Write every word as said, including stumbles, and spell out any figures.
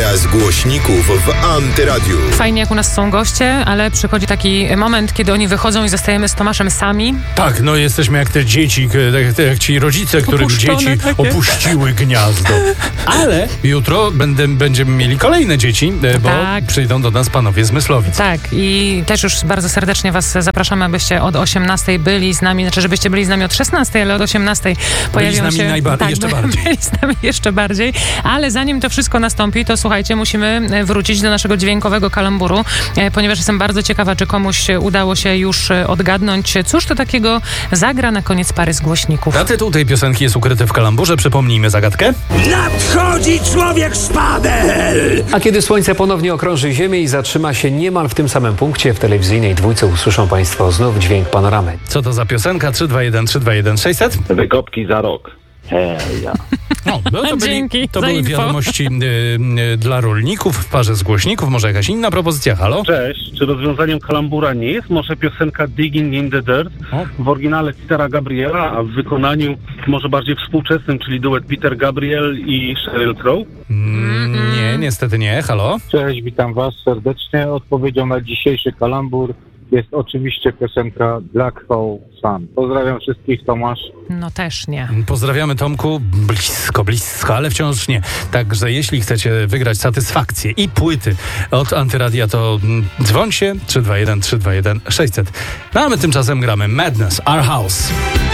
Pokaz głośników w Antyradiu. Fajnie, jak u nas są goście, ale przychodzi taki moment, kiedy oni wychodzą i zostajemy z Tomaszem sami. Tak, no jesteśmy jak te dzieci, jak, jak ci rodzice, których Opuszczone dzieci takie. opuściły gniazdo. Ale jutro będę, będziemy mieli kolejne dzieci, bo Tak. przyjdą do nas panowie z Myslowic. Tak, i też już bardzo serdecznie was zapraszamy, abyście od osiemnastej byli z nami, znaczy, żebyście byli z nami od szesnastej, ale od osiemnastej pojawią z nami się... najba- tak, jeszcze by- bardziej. Byli z nami jeszcze bardziej, ale zanim to wszystko nastąpi, to słuchajcie, musimy wrócić do naszego dźwiękowego kalamburu, e, ponieważ jestem bardzo ciekawa, czy komuś udało się już e, odgadnąć, cóż to takiego zagra na koniec pary z głośników. A tytuł tej piosenki jest ukryty w kalamburze. Przypomnijmy zagadkę. Nadchodzi człowiek szpadel! A kiedy słońce ponownie okrąży Ziemię i zatrzyma się niemal w tym samym punkcie, w telewizyjnej dwójce usłyszą Państwo znów dźwięk panoramy. Co to za piosenka? trzy dwa jeden trzy dwa jeden sześćset. Wykopki za rok. Heja. No, no to byli, Dzięki to za były info. wiadomości y, y, dla rolników w parze z głośników. Może jakaś inna propozycja? Halo? Cześć, czy rozwiązaniem kalambura nie jest może piosenka Digging in the Dirt O. w oryginale Petera Gabriela, a w wykonaniu może bardziej współczesnym, czyli duet Peter Gabriel i Sheryl Crow? Mm, nie, niestety nie. Halo? Cześć, witam Was serdecznie. Odpowiedzią na dzisiejszy kalambur jest oczywiście piosenka Black Hole Sun. Pozdrawiam wszystkich, Tomasz. No też nie. Pozdrawiamy, Tomku. Blisko, blisko, ale wciąż nie. Także jeśli chcecie wygrać satysfakcję i płyty od Antyradia, to mm, dzwońcie trzy dwa jeden trzy dwa jeden sześćset. No a my tymczasem gramy Madness, Our House.